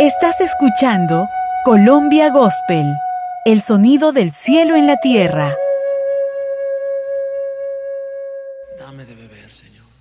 Estás escuchando Colombia Gospel, el sonido del cielo en la tierra. Dame de beber, Señor.